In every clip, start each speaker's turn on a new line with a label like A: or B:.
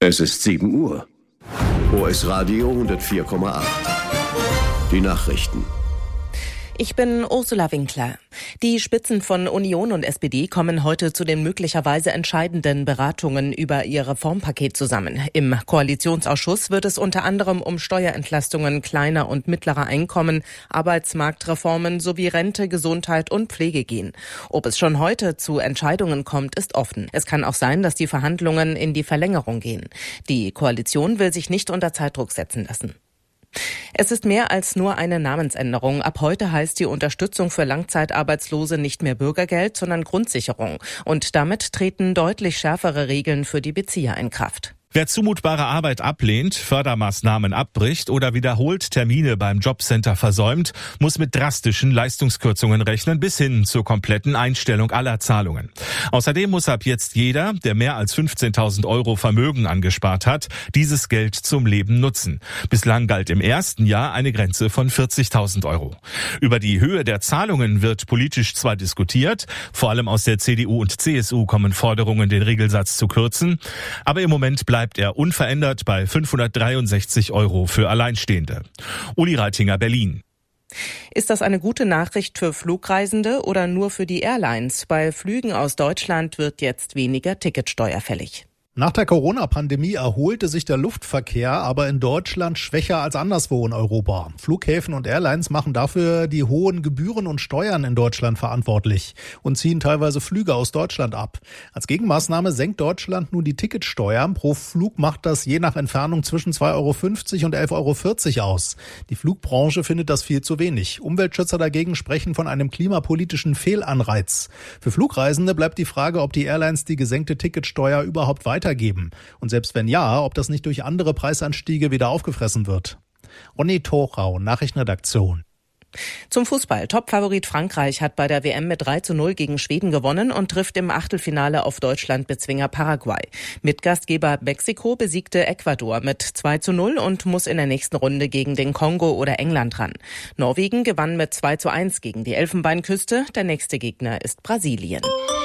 A: Es ist 7 Uhr. OS Radio 104,8. Die Nachrichten.
B: Ich bin Ursula Winkler. Die Spitzen von Union und SPD kommen heute zu den möglicherweise entscheidenden Beratungen über ihr Reformpaket zusammen. Im Koalitionsausschuss wird es unter anderem um Steuerentlastungen kleiner und mittlerer Einkommen, Arbeitsmarktreformen sowie Rente, Gesundheit und Pflege gehen. Ob es schon heute zu Entscheidungen kommt, ist offen. Es kann auch sein, dass die Verhandlungen in die Verlängerung gehen. Die Koalition will sich nicht unter Zeitdruck setzen lassen. Es ist mehr als nur eine Namensänderung. Ab heute heißt die Unterstützung für Langzeitarbeitslose nicht mehr Bürgergeld, sondern Grundsicherung. Und damit treten deutlich schärfere Regeln für die Bezieher in Kraft.
C: Wer zumutbare Arbeit ablehnt, Fördermaßnahmen abbricht oder wiederholt Termine beim Jobcenter versäumt, muss mit drastischen Leistungskürzungen rechnen bis hin zur kompletten Einstellung aller Zahlungen. Außerdem muss ab jetzt jeder, der mehr als 15.000 € Vermögen angespart hat, dieses Geld zum Leben nutzen. Bislang galt im ersten Jahr eine Grenze von 40.000 €. Über die Höhe der Zahlungen wird politisch zwar diskutiert, vor allem aus der CDU und CSU kommen Forderungen, den Regelsatz zu kürzen, aber im Moment bleibt er unverändert bei 563 € für Alleinstehende. Uli Reitinger, Berlin.
B: Ist das eine gute Nachricht für Flugreisende oder nur für die Airlines? Bei Flügen aus Deutschland wird jetzt weniger Ticketsteuer fällig.
D: Nach der Corona-Pandemie erholte sich der Luftverkehr, aber in Deutschland schwächer als anderswo in Europa. Flughäfen und Airlines machen dafür die hohen Gebühren und Steuern in Deutschland verantwortlich und ziehen teilweise Flüge aus Deutschland ab. Als Gegenmaßnahme senkt Deutschland nun die Ticketsteuer. Pro Flug macht das je nach Entfernung zwischen 2,50 € und 11,40 € aus. Die Flugbranche findet das viel zu wenig. Umweltschützer dagegen sprechen von einem klimapolitischen Fehlanreiz. Für Flugreisende bleibt die Frage, ob die Airlines die gesenkte Ticketsteuer überhaupt weitergeben. Und selbst wenn ja, ob das nicht durch andere Preisanstiege wieder aufgefressen wird. Ronny Thorau, Nachrichtenredaktion.
B: Zum Fußball. Topfavorit Frankreich hat bei der WM mit 3:0 gegen Schweden gewonnen und trifft im Achtelfinale auf Deutschland-Bezwinger Paraguay. Mitgastgeber Mexiko besiegte Ecuador mit 2:0 und muss in der nächsten Runde gegen den Kongo oder England ran. Norwegen gewann mit 2:1 gegen die Elfenbeinküste. Der nächste Gegner ist Brasilien.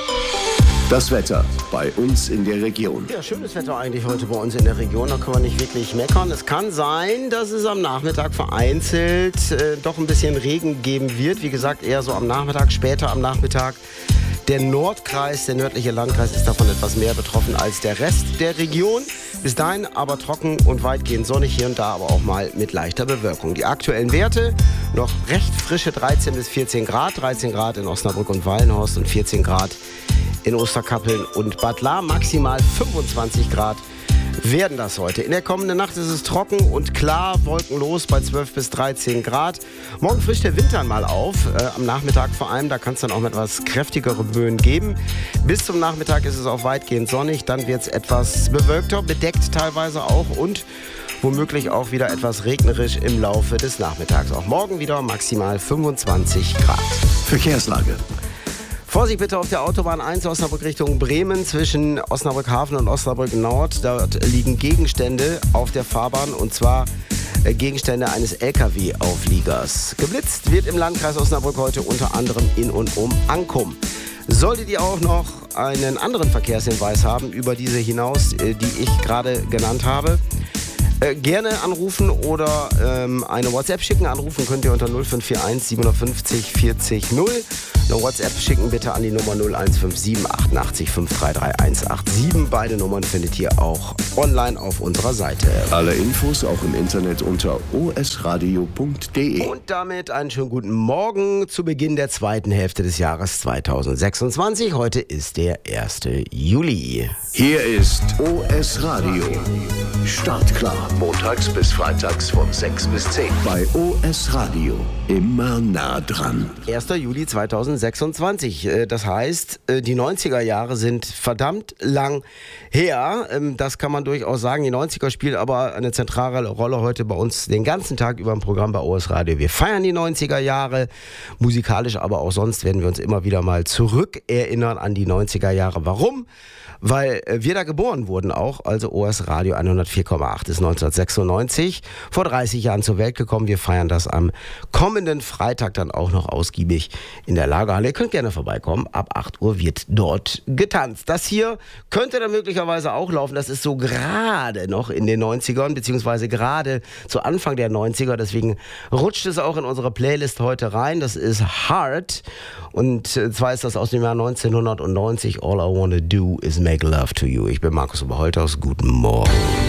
A: Das Wetter bei uns in der Region.
E: Ja, schönes Wetter eigentlich heute bei uns in der Region. Da können wir nicht wirklich meckern. Es kann sein, dass es am Nachmittag vereinzelt doch ein bisschen Regen geben wird. Wie gesagt, eher so am Nachmittag, später am Nachmittag. Der Nordkreis, der nördliche Landkreis, ist davon etwas mehr betroffen als der Rest der Region. Bis dahin aber trocken und weitgehend sonnig, hier und da aber auch mal mit leichter Bewölkung. Die aktuellen Werte, noch recht frische 13 bis 14 Grad. 13 Grad in Osnabrück und Wallenhorst und 14 Grad in Osterkappeln und Bad Lahr. Maximal 25 Grad werden das heute. In der kommenden Nacht ist es trocken und klar, wolkenlos bei 12 bis 13 Grad. Morgen frischt der Wind dann mal auf, am Nachmittag vor allem, da kann es dann auch mit etwas kräftigere Böen geben. Bis zum Nachmittag ist es auch weitgehend sonnig, dann wird es etwas bewölkter, bedeckt teilweise auch und womöglich auch wieder etwas regnerisch im Laufe des Nachmittags. Auch morgen wieder maximal 25 Grad.
A: Verkehrslage.
E: Vorsicht bitte auf der Autobahn 1 Osnabrück Richtung Bremen zwischen Osnabrück Hafen und Osnabrück Nord. Dort liegen Gegenstände auf der Fahrbahn und zwar Gegenstände eines LKW-Aufliegers. Geblitzt wird im Landkreis Osnabrück heute unter anderem in und um Ankum. Solltet ihr auch noch einen anderen Verkehrshinweis haben über diese hinaus, die ich gerade genannt habe, gerne anrufen oder eine WhatsApp schicken. Anrufen könnt ihr unter 0541 750 40 0. Eine WhatsApp schicken bitte an die Nummer 0157 88 533 187. Beide Nummern findet ihr auch online auf unserer Seite.
A: Alle Infos auch im Internet unter osradio.de.
E: Und damit einen schönen guten Morgen zu Beginn der zweiten Hälfte des Jahres 2026. Heute ist der 1. Juli.
A: Hier ist OS Radio. Startklar. Montags bis freitags von 6 bis 10. Bei OS Radio. Immer nah dran.
E: 1. Juli 2026. Das heißt, die 90er Jahre sind verdammt lang her. Das kann man durchaus sagen. Die 90er spielen aber eine zentrale Rolle heute bei uns den ganzen Tag über im Programm bei OS Radio. Wir feiern die 90er Jahre. Musikalisch, aber auch sonst werden wir uns immer wieder mal zurückerinnern an die 90er Jahre. Warum? Weil wir da geboren wurden auch, also OS Radio 104,8 ist 1996, vor 30 Jahren zur Welt gekommen. Wir feiern das am kommenden kommenden Freitag dann auch noch ausgiebig in der Lagerhalle. Ihr könnt gerne vorbeikommen. Ab 8 Uhr wird dort getanzt. Das hier könnte dann möglicherweise auch laufen. Das ist so gerade noch in den 90ern, beziehungsweise gerade zu Anfang der 90er. Deswegen rutscht es auch in unsere Playlist heute rein. Das ist Heart. Und zwar ist das aus dem Jahr 1990. All I Wanna Do Is Make Love to You. Ich bin Markus Oberholthaus. Guten Morgen.